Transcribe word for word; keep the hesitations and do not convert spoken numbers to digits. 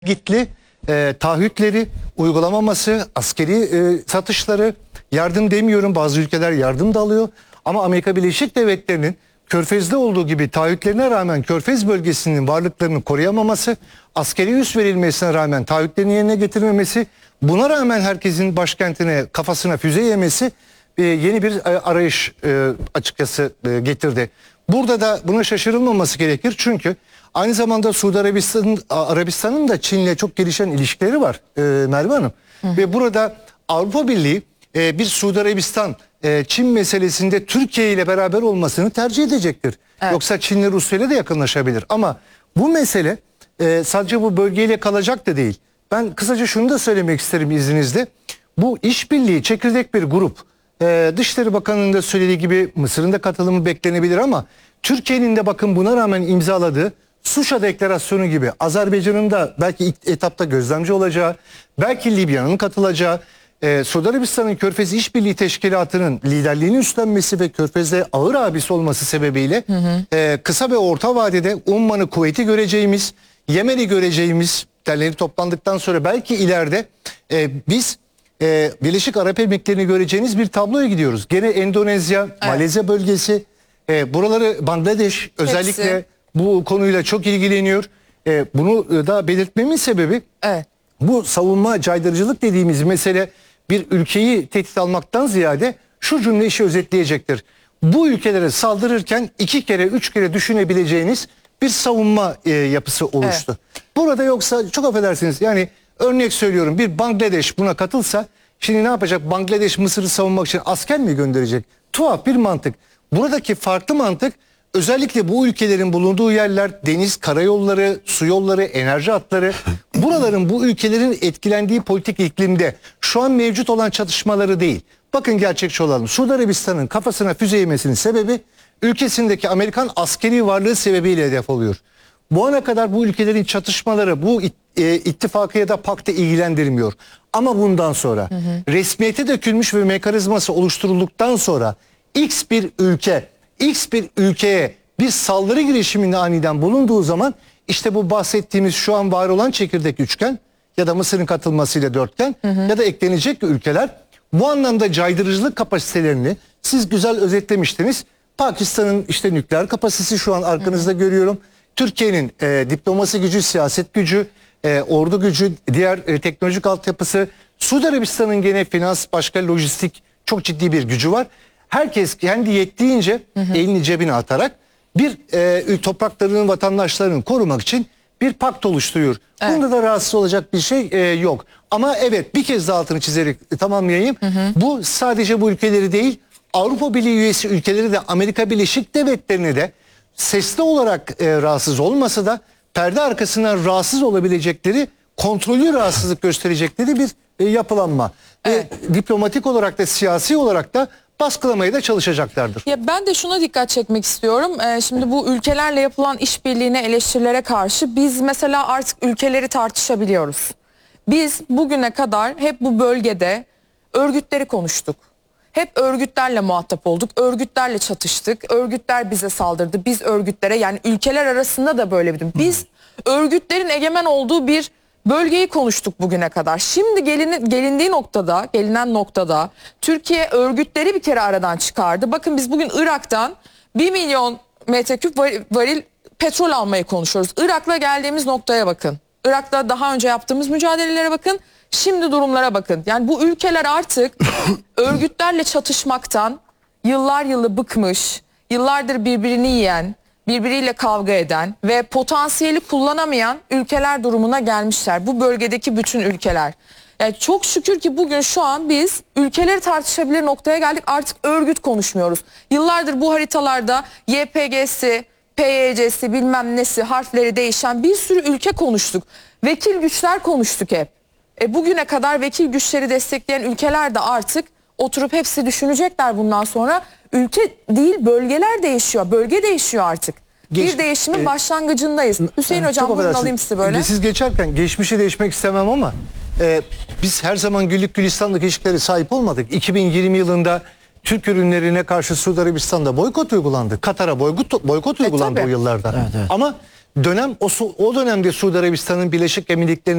gitli e, taahhütleri uygulamaması, askeri e, satışları, yardım demiyorum, bazı ülkeler yardım da alıyor ama Amerika Birleşik Devletleri'nin Körfez'de olduğu gibi taahhütlerine rağmen Körfez bölgesinin varlıklarını koruyamaması, askeri üs verilmesine rağmen taahhütlerini yerine getirmemesi, buna rağmen herkesin başkentine, kafasına füze yemesi e, yeni bir e, arayış e, açıkçası e, getirdi. Burada da buna şaşırılmaması gerekir çünkü aynı zamanda Suudi Arabistan'ın Arabistan'ın da Çin'le çok gelişen ilişkileri var e, Merve Hanım. Hı hı. Ve burada Avrupa Birliği e, bir Suudi Arabistan e, Çin meselesinde Türkiye ile beraber olmasını tercih edecektir. Evet. Yoksa Çin'le Rusya'yla da yakınlaşabilir. Ama bu mesele e, sadece bu bölgeyle kalacak da değil. Ben kısaca şunu da söylemek isterim izninizle. Bu işbirliği çekirdek bir grup. Ee, Dışişleri Bakanı'nın da söylediği gibi Mısır'ın da katılımı beklenebilir ama Türkiye'nin de bakın buna rağmen imzaladığı Suşa Deklarasyonu gibi Azerbaycan'ın da belki ilk etapta gözlemci olacağı, belki Libya'nın katılacağı, e, Suudi Arabistan'ın Körfez İşbirliği Teşkilatı'nın liderliğini üstlenmesi ve Körfez'de ağır abisi olması sebebiyle hı hı. E, kısa ve orta vadede Umman'ı, Kuveyt'i göreceğimiz, Yemen'i göreceğimiz, derleri toplandıktan sonra belki ileride e, biz Ee, Birleşik Arap Emirlikleri'ni göreceğiniz bir tabloya gidiyoruz. Gene Endonezya, evet. Malezya bölgesi, e, buraları Bangladeş özellikle Hepsi. bu konuyla çok ilgileniyor. E, bunu da belirtmemin sebebi evet. bu savunma caydırıcılık dediğimiz mesele bir ülkeyi tehdit almaktan ziyade şu cümle işi özetleyecektir. Bu ülkelere saldırırken iki kere, üç kere düşünebileceğiniz bir savunma e, yapısı oluştu. Evet. Burada yoksa çok affedersiniz yani örnek söylüyorum bir Bangladeş buna katılsa şimdi ne yapacak? Bangladeş Mısır'ı savunmak için asker mi gönderecek? Tuhaf bir mantık. Buradaki farklı mantık özellikle bu ülkelerin bulunduğu yerler deniz, karayolları, su yolları, enerji hatları. Buraların bu ülkelerin etkilendiği politik iklimde şu an mevcut olan çatışmaları değil. Bakın gerçekçi olalım. Suudi Arabistan'ın kafasına füze yemesinin sebebi ülkesindeki Amerikan askeri varlığı sebebiyle hedef oluyor. Bu ana kadar bu ülkelerin çatışmaları bu e, ittifakı ya da paktı ilgilendirmiyor. Ama bundan sonra hı hı. resmiyete dökülmüş ve mekanizması oluşturulduktan sonra X bir ülke, X bir ülkeye bir saldırı girişiminde aniden bulunduğu zaman işte bu bahsettiğimiz şu an var olan çekirdek üçgen ya da Mısır'ın katılmasıyla dörtgen hı hı. ya da eklenecek ülkeler bu anlamda caydırıcılık kapasitelerini siz güzel özetlemiştiniz. Pakistan'ın işte nükleer kapasitesi şu an arkanızda hı hı. görüyorum. Türkiye'nin e, diplomasi gücü, siyaset gücü, e, ordu gücü, diğer e, teknolojik altyapısı, Suudi Arabistan'ın gene finans, başka lojistik çok ciddi bir gücü var. Herkes kendi yettiğince hı hı. elini cebine atarak bir e, topraklarının, vatandaşlarını korumak için bir pakt oluşturuyor. Evet. Bunda da rahatsız olacak bir şey e, yok. Ama evet bir kez daha altını çizerek e, tamamlayayım. Hı hı. Bu sadece bu ülkeleri değil, Avrupa Birliği üyesi ülkeleri de Amerika Birleşik Devletleri'ni de sesli olarak e, rahatsız olmasa da perde arkasından rahatsız olabilecekleri, kontrollü rahatsızlık gösterecekleri bir e, yapılanma. Evet. E, diplomatik olarak da siyasi olarak da baskılamaya da çalışacaklardır. Ya ben de şuna dikkat çekmek istiyorum. Ee, şimdi bu ülkelerle yapılan işbirliğine, eleştirilere karşı biz mesela artık ülkeleri tartışabiliyoruz. Biz bugüne kadar hep bu bölgede örgütleri konuştuk. Hep örgütlerle muhatap olduk, örgütlerle çatıştık, örgütler bize saldırdı, biz örgütlere yani ülkeler arasında da böyle bir durum. Biz örgütlerin egemen olduğu bir bölgeyi konuştuk bugüne kadar. Şimdi gelin, gelindiği noktada, gelinen noktada Türkiye örgütleri bir kere aradan çıkardı. Bakın biz bugün Irak'tan bir milyon metreküp varil petrol almayı konuşuyoruz. Irak'la geldiğimiz noktaya bakın. Irak'ta daha önce yaptığımız mücadelelere bakın. Şimdi durumlara bakın. Yani bu ülkeler artık örgütlerle çatışmaktan yıllar yılı bıkmış, yıllardır birbirini yiyen, birbiriyle kavga eden ve potansiyeli kullanamayan ülkeler durumuna gelmişler. Bu bölgedeki bütün ülkeler. Yani çok şükür ki bugün şu an biz ülkeleri tartışabilir noktaya geldik. Artık örgüt konuşmuyoruz. Yıllardır bu haritalarda Y P G'si, P Y C'si bilmem nesi harfleri değişen bir sürü ülke konuştuk. Vekil güçler konuştuk hep. E bugüne kadar vekil güçleri destekleyen ülkeler de artık oturup hepsi düşünecekler bundan sonra. Ülke değil bölgeler değişiyor. Bölge değişiyor artık. Geç, bir değişimin e, başlangıcındayız. Hüseyin e, Hocam buyurun alayım sizi böyle. Siz geçerken geçmişi değişmek istemem ama e, biz her zaman güllük gülistanlık ilişkileri sahip olmadık. iki bin yirmi yılında Türk ürünlerine karşı Suudi Arabistan'da boykot uygulandı. Katar'a boykot, boykot uygulandı e, o yıllarda. Evet, evet. Ama dönem o, Su- o dönemde Suudi Arabistan'ın Birleşik Emirlikleri'nin